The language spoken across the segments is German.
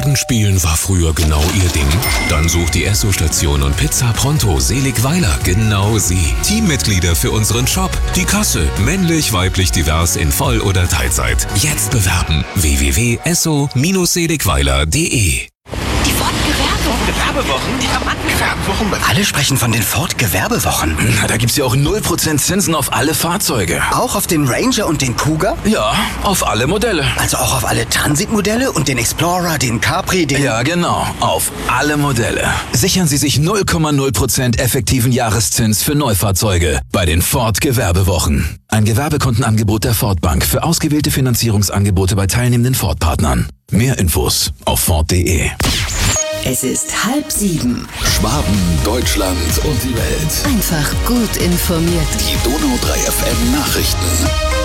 Kartenspielen war früher genau Ihr Ding? Dann sucht die Esso-Station und Pizza Pronto Seligweiler genau Sie. Teammitglieder für unseren Shop. Die Kasse. Männlich, weiblich, divers in Voll- oder Teilzeit. Jetzt bewerben. www.esso-seligweiler.de. Die Ford-Gewerbewochen, die haben angefangen. Alle sprechen von den Ford-Gewerbewochen. Na, da gibt's ja auch 0% Zinsen auf alle Fahrzeuge. Auch auf den Ranger und den Cougar? Ja, auf alle Modelle. Also auch auf alle Transit-Modelle und den Explorer, den Capri, den... Ja, genau, auf alle Modelle. Sichern Sie sich 0,0% effektiven Jahreszins für Neufahrzeuge bei den Ford-Gewerbewochen. Ein Gewerbekontenangebot der Ford Bank für ausgewählte Finanzierungsangebote bei teilnehmenden Ford-Partnern. Mehr Infos auf Ford.de. Es ist 6:30. Schwaben, Deutschland und die Welt. Einfach gut informiert. Die Donau 3 FM Nachrichten.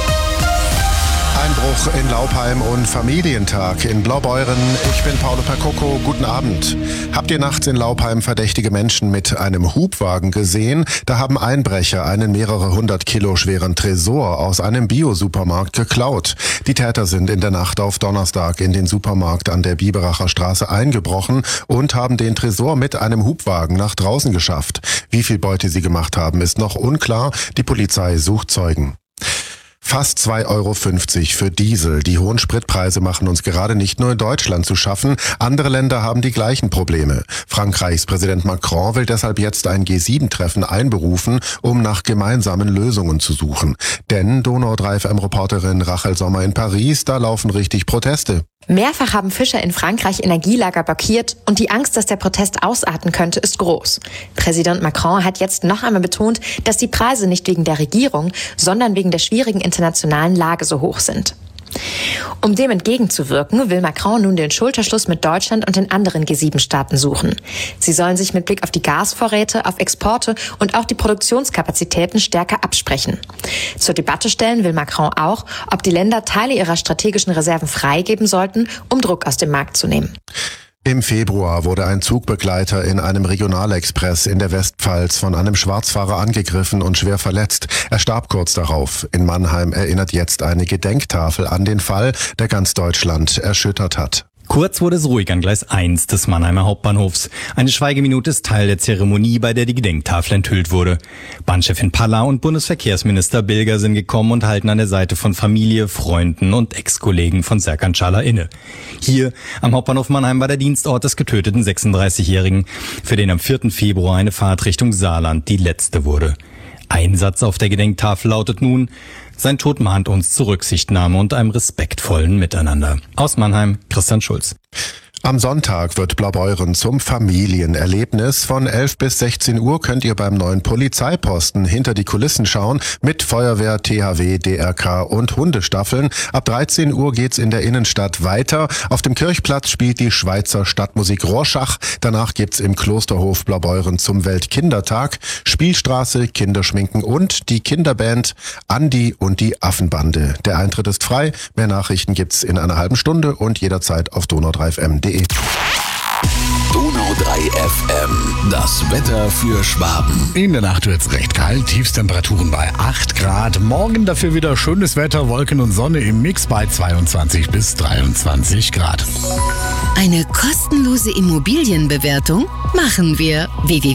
Einbruch in Laupheim und Familientag in Blaubeuren. Ich bin Paolo Percocco. Guten Abend. Habt ihr nachts in Laupheim verdächtige Menschen mit einem Hubwagen gesehen? Da haben Einbrecher einen mehrere 100 Kilo schweren Tresor aus einem Bio-Supermarkt geklaut. Die Täter sind in der Nacht auf Donnerstag in den Supermarkt an der Biberacher Straße eingebrochen und haben den Tresor mit einem Hubwagen nach draußen geschafft. Wie viel Beute sie gemacht haben, ist noch unklar. Die Polizei sucht Zeugen. Fast 2,50 Euro für Diesel. Die hohen Spritpreise machen uns gerade nicht nur in Deutschland zu schaffen. Andere Länder haben die gleichen Probleme. Frankreichs Präsident Macron will deshalb jetzt ein G7-Treffen einberufen, um nach gemeinsamen Lösungen zu suchen. Denn Donau 3 FM-Reporterin Rachel Sommer in Paris, da laufen richtig Proteste. Mehrfach haben Fischer in Frankreich Energielager blockiert und die Angst, dass der Protest ausarten könnte, ist groß. Präsident Macron hat jetzt noch einmal betont, dass die Preise nicht wegen der Regierung, sondern wegen der schwierigen internationalen Lage so hoch sind. Um dem entgegenzuwirken, will Macron nun den Schulterschluss mit Deutschland und den anderen G7-Staaten suchen. Sie sollen sich mit Blick auf die Gasvorräte, auf Exporte und auch die Produktionskapazitäten stärker absprechen. Zur Debatte stellen will Macron auch, ob die Länder Teile ihrer strategischen Reserven freigeben sollten, um Druck aus dem Markt zu nehmen. Im Februar wurde ein Zugbegleiter in einem Regionalexpress in der Westpfalz von einem Schwarzfahrer angegriffen und schwer verletzt. Er starb kurz darauf. In Mannheim erinnert jetzt eine Gedenktafel an den Fall, der ganz Deutschland erschüttert hat. Kurz wurde es ruhig an Gleis 1 des Mannheimer Hauptbahnhofs. Eine Schweigeminute ist Teil der Zeremonie, bei der die Gedenktafel enthüllt wurde. Bahnchefin Palla und Bundesverkehrsminister Bilger sind gekommen und halten an der Seite von Familie, Freunden und Ex-Kollegen von Serkan Çağlar inne. Hier am Hauptbahnhof Mannheim war der Dienstort des getöteten 36-Jährigen, für den am 4. Februar eine Fahrt Richtung Saarland die letzte wurde. Ein Satz auf der Gedenktafel lautet nun: Sein Tod mahnt uns zur Rücksichtnahme und einem respektvollen Miteinander. Aus Mannheim, Christian Schulz. Am Sonntag wird Blaubeuren zum Familienerlebnis. Von 11 bis 16 Uhr könnt ihr beim neuen Polizeiposten hinter die Kulissen schauen mit Feuerwehr, THW, DRK und Hundestaffeln. Ab 13 Uhr geht's in der Innenstadt weiter. Auf dem Kirchplatz spielt die Schweizer Stadtmusik Rorschach. Danach gibt's im Klosterhof Blaubeuren zum Weltkindertag Spielstraße, Kinderschminken und die Kinderband Andi und die Affenbande. Der Eintritt ist frei. Mehr Nachrichten gibt's in einer halben Stunde und jederzeit auf donau3fm.de. Donau 3 FM, das Wetter für Schwaben. In der Nacht wird's recht kalt, Tiefstemperaturen bei 8 Grad. Morgen dafür wieder schönes Wetter, Wolken und Sonne im Mix bei 22 bis 23 Grad. Eine kostenlose Immobilienbewertung machen wir.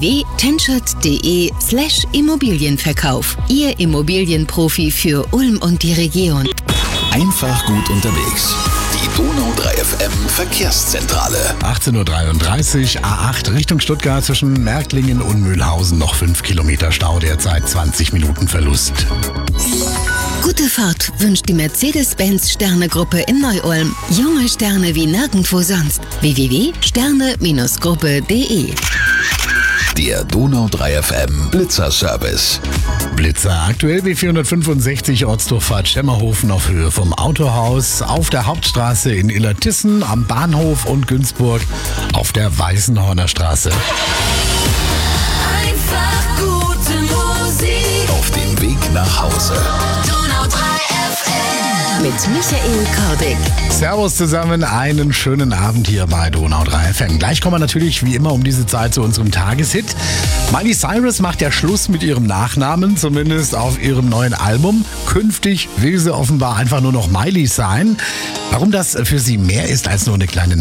www.tenschert.de/Immobilienverkauf. Ihr Immobilienprofi für Ulm und die Region. Einfach gut unterwegs. Die Donau 3 FM Verkehrszentrale. 18.33 Uhr, A8 Richtung Stuttgart zwischen Märklingen und Mühlhausen. Noch 5 Kilometer Stau, derzeit 20 Minuten Verlust. Gute Fahrt wünscht die Mercedes-Benz Sterne-Gruppe in Neu-Ulm. Junge Sterne wie nirgendwo sonst. www.sterne-gruppe.de. Der Donau 3 FM Blitzer-Service. Blitzer aktuell B465 Ortsdurchfahrt Schemmerhofen auf Höhe vom Autohaus, auf der Hauptstraße in Illertissen, am Bahnhof und Günzburg, auf der Weißenhorner Straße. Einfach gute Musik. Auf dem Weg nach Hause. Donau 3 FM. Mit Michael Kordick. Servus zusammen, einen schönen Abend hier bei Donau 3 FM. Gleich kommen wir natürlich wie immer um diese Zeit zu unserem Tageshit. Miley Cyrus macht ja Schluss mit ihrem Nachnamen, zumindest auf ihrem neuen Album. Künftig will sie offenbar einfach nur noch Miley sein. Warum das für sie mehr ist als nur eine kleine